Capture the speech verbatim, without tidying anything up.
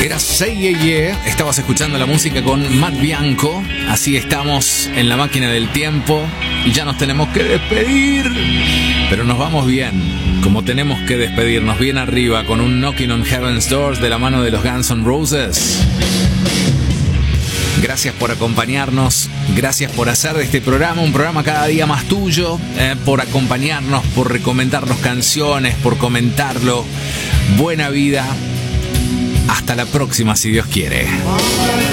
Era Say Yeah Yeah. Estabas escuchando la música con Matt Bianco. Así estamos en la máquina del tiempo y ya nos tenemos que despedir. Pero nos vamos bien, como tenemos que despedirnos, bien arriba, con un Knocking on Heaven's Doors de la mano de los Guns N' Roses. Gracias por acompañarnos, gracias por hacer de este programa un programa cada día más tuyo, eh, por acompañarnos, por recomendarnos canciones, por comentarlo. Buena vida. Hasta la próxima, si Dios quiere.